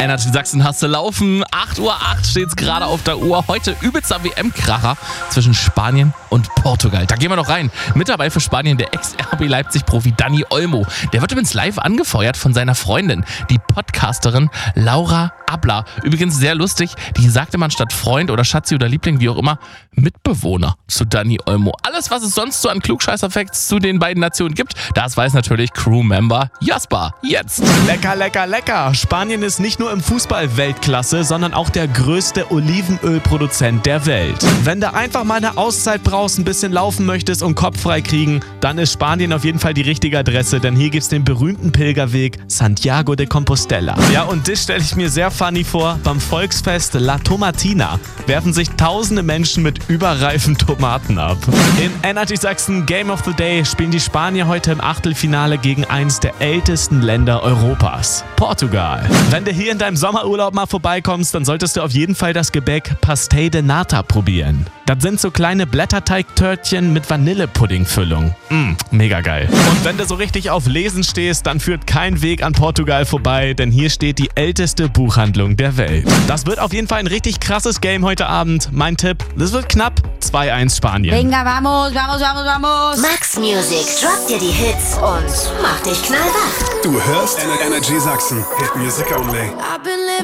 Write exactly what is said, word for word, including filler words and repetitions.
Energy Sachsen hast du laufen. acht Uhr acht steht es gerade auf der Uhr. Heute übelster W M-Kracher zwischen Spanien und Portugal. Da gehen wir noch rein. Mit dabei für Spanien der Ex-R B Leipzig-Profi Dani Olmo. Der wird übrigens live angefeuert von seiner Freundin, die Podcasterin Laura Abler. Übrigens sehr lustig, die sagte man statt Freund oder Schatzi oder Liebling, wie auch immer, Mitbewohner zu Dani Olmo. Alles, was es sonst so an Klugscheißer-Facts zu den beiden Nationen gibt, das weiß natürlich Crewmember Jasper. Jetzt. Lecker, lecker, lecker. Spanien ist nicht nur im Fußball Weltklasse, sondern auch der größte Olivenölproduzent der Welt. Wenn du einfach mal eine Auszeit brauchst, ein bisschen laufen möchtest und Kopf frei kriegen, dann ist Spanien auf jeden Fall die richtige Adresse, denn hier gibt's den berühmten Pilgerweg Santiago de Compostela. Ja, und das stelle ich mir sehr funny vor. Beim Volksfest La Tomatina werfen sich tausende Menschen mit überreifen Tomaten ab. In Energy Sachsen Game of the Day spielen die Spanier heute im Achtelfinale gegen eins der ältesten Länder Europas, Portugal. Wenn du hier in deinem Sommerurlaub mal vorbeikommst, dann solltest du auf jeden Fall das Gebäck Pastel de Nata probieren. Das sind so kleine Blätterteigtörtchen mit Vanillepuddingfüllung. Mm, mega geil. Und wenn du so richtig auf Lesen stehst, dann führt kein Weg an Portugal vorbei, denn hier steht die älteste Buchhandlung der Welt. Das wird auf jeden Fall ein richtig krasses Game heute Abend. Mein Tipp, das wird knapp zwei eins Spanien. Venga, vamos, vamos, vamos, vamos. Max Music droppt dir die Hits und macht dich knallwach. Du hörst Energy Sachsen. Hit Music Only. I've been living